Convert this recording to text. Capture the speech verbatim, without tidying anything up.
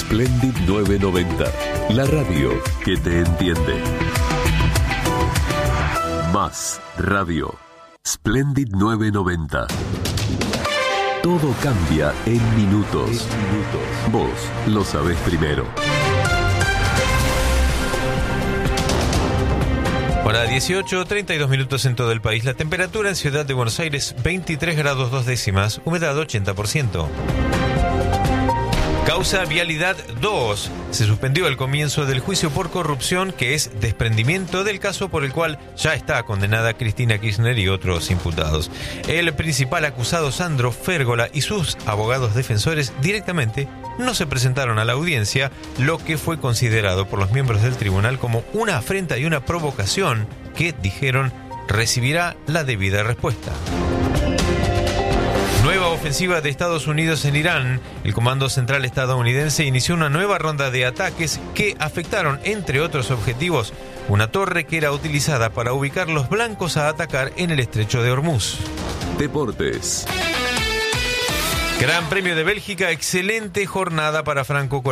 Splendid novecientos noventa, la radio que te entiende. Más radio. Splendid novecientos noventa. Todo cambia en minutos. En minutos. Vos lo sabés primero. Hora dieciocho, treinta y dos minutos en todo el país. La temperatura en Ciudad de Buenos Aires, veintitrés grados dos décimas, humedad ochenta por ciento. Causa Vialidad dos. Se suspendió el comienzo del juicio por corrupción, que es desprendimiento del caso por el cual ya está condenada Cristina Kirchner y otros imputados. El principal acusado, Sandro Férgola, y sus abogados defensores directamente no se presentaron a la audiencia, lo que fue considerado por los miembros del tribunal como una afrenta y una provocación que, dijeron, recibirá la debida respuesta. Nueva ofensiva de Estados Unidos en Irán. El Comando Central estadounidense inició una nueva ronda de ataques que afectaron, entre otros objetivos, una torre que era utilizada para ubicar los blancos a atacar en el estrecho de Hormuz. Deportes. Gran Premio de Bélgica, excelente jornada para Franco